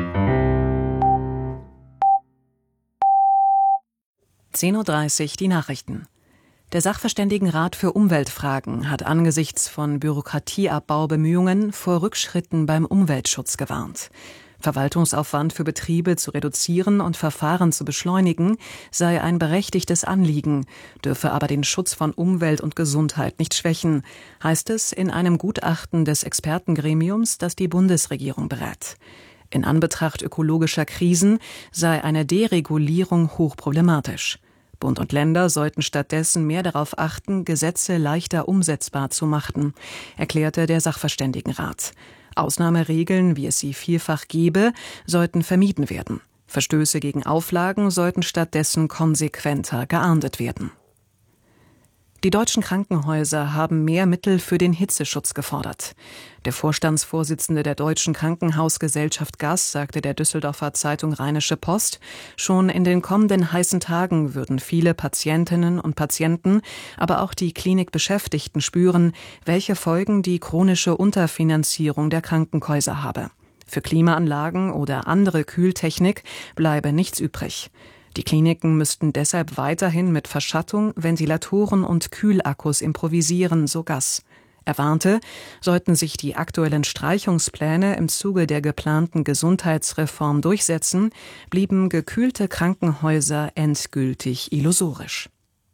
zehn Uhr dreißig die Nachrichten. Der Sachverständigenrat für Umweltfragen hat angesichts von Bürokratieabbaubemühungen vor Rückschritten beim Umweltschutz gewarnt. Verwaltungsaufwand für Betriebe zu reduzieren und Verfahren zu beschleunigen sei ein berechtigtes Anliegen, dürfe aber den Schutz von Umwelt und Gesundheit nicht schwächen, heißt es in einem Gutachten des Expertengremiums, das die Bundesregierung berät. In Anbetracht ökologischer Krisen sei eine Deregulierung hochproblematisch. Bund und Länder sollten stattdessen mehr darauf achten, Gesetze leichter umsetzbar zu machen, erklärte der Sachverständigenrat. Ausnahmeregeln, wie es sie vielfach gebe, sollten vermieden werden. Verstöße gegen Auflagen sollten stattdessen konsequenter geahndet werden. Die deutschen Krankenhäuser haben mehr Mittel für den Hitzeschutz gefordert. Der Vorstandsvorsitzende der Deutschen Krankenhausgesellschaft G A S sagte der Düsseldorfer Zeitung Rheinische Post, schon in den kommenden heißen Tagen würden viele Patientinnen und Patienten, aber auch die Klinikbeschäftigten spüren, welche Folgen die chronische Unterfinanzierung der Krankenhäuser habe. Für Klimaanlagen oder andere Kühltechnik bleibe nichts übrig. Die Kliniken müssten deshalb weiterhin mit Verschattung, Ventilatoren und Kühlakkus improvisieren, so G A S. Er warnte, sollten sich die aktuellen Streichungspläne im Zuge der geplanten Gesundheitsreform durchsetzen, blieben gekühlte Krankenhäuser endgültig illusorisch.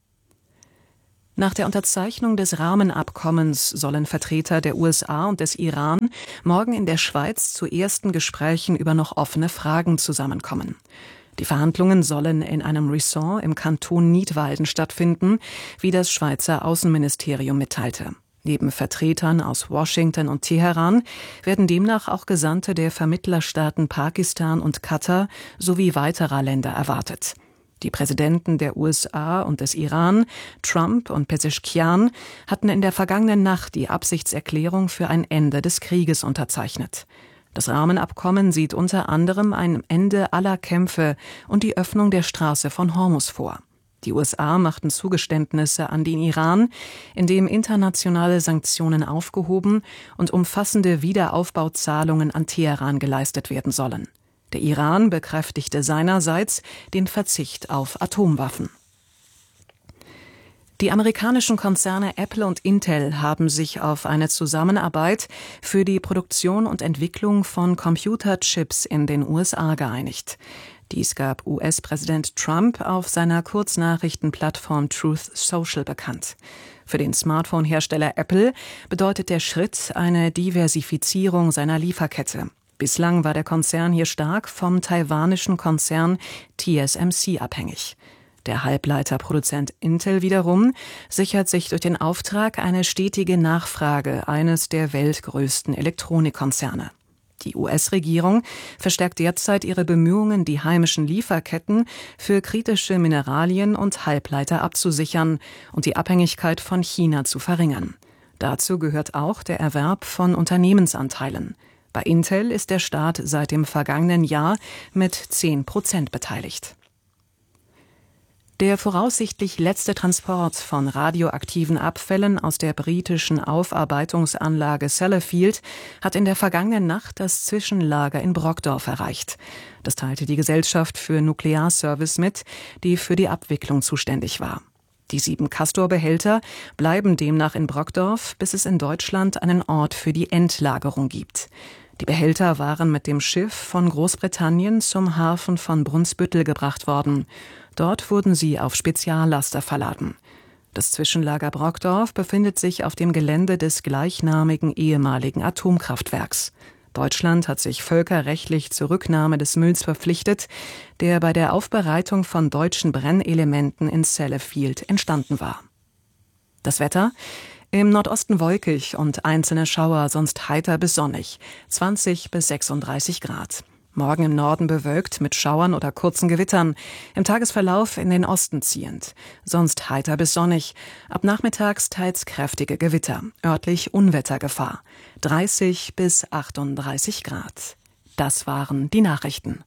Nach der Unterzeichnung des Rahmenabkommens sollen Vertreter der U S A und des Iran morgen in der Schweiz zu ersten Gesprächen über noch offene Fragen zusammenkommen. Die Verhandlungen sollen in einem Resort im Kanton Nidwalden stattfinden, wie das Schweizer Außenministerium mitteilte. Neben Vertretern aus Washington und Teheran werden demnach auch Gesandte der Vermittlerstaaten Pakistan und Katar sowie weiterer Länder erwartet. Die Präsidenten der U S A und des Iran, Trump und Pezeshkian, hatten in der vergangenen Nacht die Absichtserklärung für ein Ende des Krieges unterzeichnet. Das Rahmenabkommen sieht unter anderem ein Ende aller Kämpfe und die Öffnung der Straße von Hormuz vor. Die U S A machten Zugeständnisse an den Iran, indem internationale Sanktionen aufgehoben und umfassende Wiederaufbauzahlungen an Teheran geleistet werden sollen. Der Iran bekräftigte seinerseits den Verzicht auf Atomwaffen. Die amerikanischen Konzerne Apple und Intel haben sich auf eine Zusammenarbeit für die Produktion und Entwicklung von Computerchips in den U S A geeinigt. Dies gab U S-Präsident Trump auf seiner Kurznachrichtenplattform Truth Social bekannt. Für den Smartphone-Hersteller Apple bedeutet der Schritt eine Diversifizierung seiner Lieferkette. Bislang war der Konzern hier stark vom taiwanischen Konzern T S M C abhängig. Der Halbleiterproduzent Intel wiederum sichert sich durch den Auftrag eine stetige Nachfrage eines der weltgrößten Elektronikkonzerne. Die U S-Regierung verstärkt derzeit ihre Bemühungen, die heimischen Lieferketten für kritische Mineralien und Halbleiter abzusichern und die Abhängigkeit von China zu verringern. Dazu gehört auch der Erwerb von Unternehmensanteilen. Bei Intel ist der Staat seit dem vergangenen Jahr mit zehn Prozent beteiligt. Der voraussichtlich letzte Transport von radioaktiven Abfällen aus der britischen Aufarbeitungsanlage Sellafield hat in der vergangenen Nacht das Zwischenlager in Brockdorf erreicht. Das teilte die Gesellschaft für Nuklearservice mit, die für die Abwicklung zuständig war. Die sieben Castor-Behälter bleiben demnach in Brockdorf, bis es in Deutschland einen Ort für die Endlagerung gibt. Die Behälter waren mit dem Schiff von Großbritannien zum Hafen von Brunsbüttel gebracht worden. Dort wurden sie auf Speziallaster verladen. Das Zwischenlager Brockdorf befindet sich auf dem Gelände des gleichnamigen ehemaligen Atomkraftwerks. Deutschland hat sich völkerrechtlich zur Rücknahme des Mülls verpflichtet, der bei der Aufbereitung von deutschen Brennelementen in Sellafield entstanden war. Das Wetter? Im Nordosten wolkig und einzelne Schauer, sonst heiter bis sonnig, zwanzig bis sechsunddreißig Grad. Morgen im Norden bewölkt mit Schauern oder kurzen Gewittern, im Tagesverlauf in den Osten ziehend, sonst heiter bis sonnig, ab nachmittags teils kräftige Gewitter, örtlich Unwettergefahr, dreißig bis achtunddreißig Grad. Das waren die Nachrichten.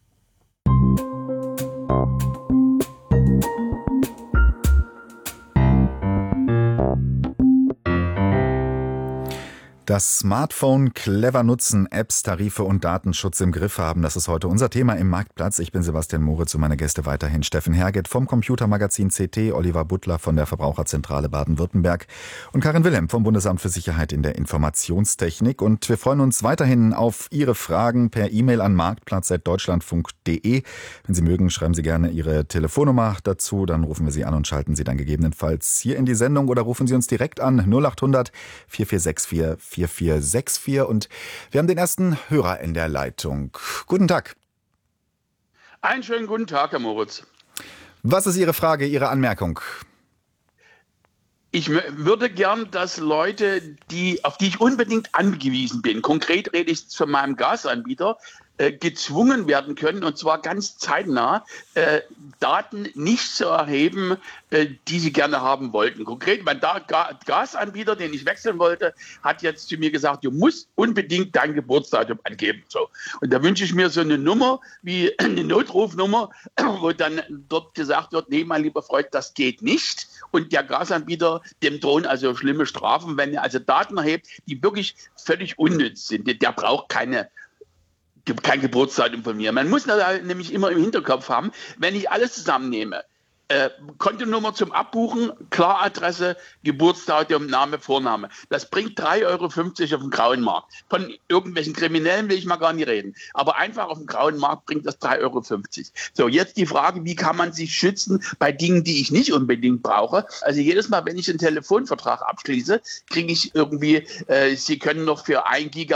Das Smartphone clever nutzen, Apps, Tarife und Datenschutz im Griff haben, das ist heute unser Thema im Marktplatz. Ich bin Sebastian Moritz und meine Gäste weiterhin Steffen Herget vom Computermagazin C T, Oliver Butler von der Verbraucherzentrale Baden-Württemberg und Karin Wilhelm vom Bundesamt für Sicherheit in der Informationstechnik. Und wir freuen uns weiterhin auf Ihre Fragen per E-Mail an marktplatz punkt deutschlandfunk punkt de. Wenn Sie mögen, schreiben Sie gerne Ihre Telefonnummer dazu, dann rufen wir Sie an und schalten Sie dann gegebenenfalls hier in die Sendung oder rufen Sie uns direkt an null acht hundert vier vier sechs vier vier vier sechs vier und wir haben den ersten Hörer in der Leitung. Guten Tag. Einen schönen guten Tag, Herr Moritz. Was ist Ihre Frage, Ihre Anmerkung? Ich würde gern, dass Leute, die, auf die ich unbedingt angewiesen bin, konkret rede ich von meinem Gasanbieter, äh, gezwungen werden können, und zwar ganz zeitnah, äh, Daten nicht zu erheben, äh, die sie gerne haben wollten. Konkret, mein da Ga Gasanbieter, den ich wechseln wollte, hat jetzt zu mir gesagt, du musst unbedingt dein Geburtsdatum angeben. So. Und da wünsche ich mir so eine Nummer, wie eine Notrufnummer, wo dann dort gesagt wird, nee, mein lieber Freund, das geht nicht. Und der Gasanbieter, dem drohen also schlimme Strafen, wenn er also Daten erhebt, die wirklich völlig unnütz sind. Der braucht keine kein Geburtsdatum von mir. Man muss da nämlich immer im Hinterkopf haben, wenn ich alles zusammennehme, äh, Kontonummer zum Abbuchen, Klaradresse, Geburtsdatum, Name, Vorname. Das bringt drei Euro fünfzig auf dem grauen Markt. Von irgendwelchen Kriminellen will ich mal gar nicht reden. Aber einfach auf dem grauen Markt bringt das drei Euro fünfzig. So, jetzt die Frage, wie kann man sich schützen bei Dingen, die ich nicht unbedingt brauche? Also jedes Mal, wenn ich einen Telefonvertrag abschließe, kriege ich irgendwie, äh, Sie können noch für ein Gigabyte